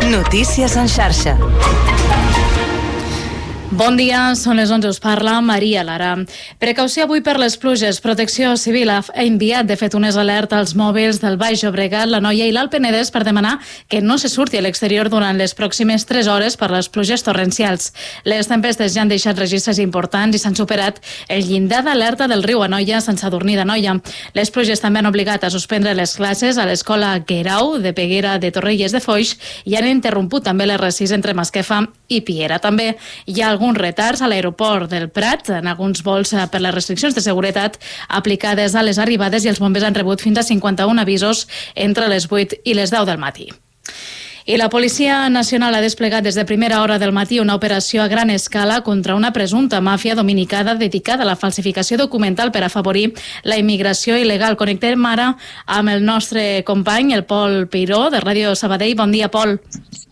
Notícies en xarxa. Bon dia, són les 11, us parla Maria Lara. Precaució avui per les pluges. Protecció Civil ha enviat de fet unes alertes als mòbils del Baix Llobregat, l'Anoia i l'Alt Penedès per demanar que no se surti a l'exterior durant les pròximes 3 hores per les pluges torrencials. Les tempestes ja han deixat registres importants i s'han superat el llindar d'alerta del riu Anoia a Sant Sadurní d'Anoia. Les pluges també han obligat a suspendre les classes a l'escola Guerau de Peguera de Torrelles de Foix i han interromput també les R6 entre Masquefa i Piera. També hi ha alguns retards a l'aeroport del Prat en alguns vols per les restriccions de seguretat aplicades a les arribades i els bombers han rebut fins a 51 avisos entre les 8 i les 10 del matí. I la Policia Nacional ha desplegat des de primera hora del matí una operació a gran escala contra una presumpta màfia dominicana dedicada a la falsificació documental per afavorir la immigració il·legal. Connectem ara amb el nostre company, el Pol Peiró, de Ràdio Sabadell. Bon dia, Pol.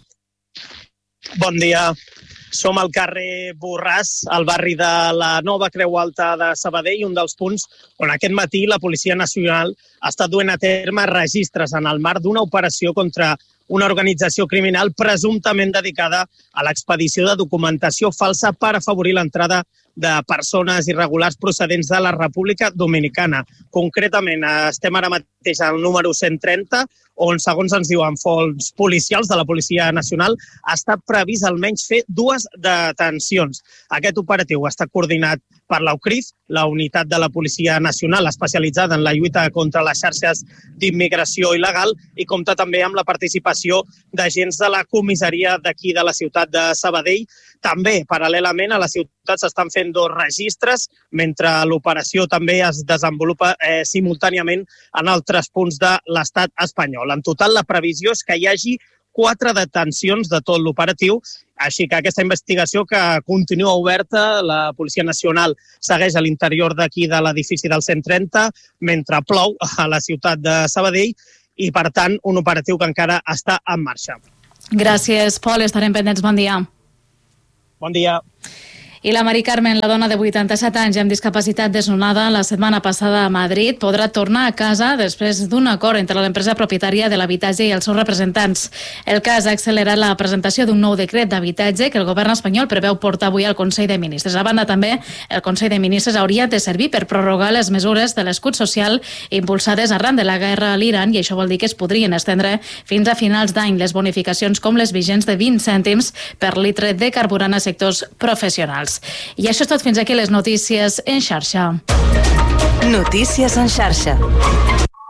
Bon dia. Som al carrer Borràs, al barri de la Nova Creu Alta de Sabadell, un dels punts on aquest matí la Policia Nacional ha estat duent a terme registres en el marc d'una operació contra una organització criminal presumptament dedicada a l'expedició de documentació falsa per afavorir l'entrada de persones irregulars procedents de la República Dominicana. Concretament, estem ara mateix al número 130, on, segons ens diuen fonts policials de la Policia Nacional, ha estat previst almenys fer 2 detencions. Aquest operatiu està coordinat per l'UCRIF, la unitat de la Policia Nacional especialitzada en la lluita contra les xarxes d'immigració il·legal, i compta també amb la participació d'agents de la comissaria d'aquí de la ciutat de Sabadell. També, paral·lelament, a la ciutat s'estan fent 2 registres, mentre l'operació també es desenvolupa simultàniament en altres punts de l'estat espanyol. En total, la previsió és que hi hagi 4 detencions de tot l'operatiu, així que aquesta investigació que continua oberta, la Policia Nacional segueix a l'interior d'aquí de l'edifici del 130, mentre plou a la ciutat de Sabadell, i per tant un operatiu que encara està en marxa. Gràcies, Pol, estarem pendents. Bon dia. Bon dia. I la Mari Carmen, la dona de 87 anys amb discapacitat desnonada la setmana passada a Madrid, podrà tornar a casa després d'un acord entre l'empresa propietària de l'habitatge i els seus representants. El cas ha accelerat la presentació d'un nou decret d'habitatge que el govern espanyol preveu portar avui al Consell de Ministres. A banda, també, el Consell de Ministres hauria de servir per prorrogar les mesures de l'escut social impulsades arran de la guerra a l'Iran, i això vol dir que es podrien estendre fins a finals d'any les bonificacions com les vigents de 20 cèntims per litre de carburant a sectors professionals. I això és tot, fins aquí les notícies en xarxa. Notícies en xarxa.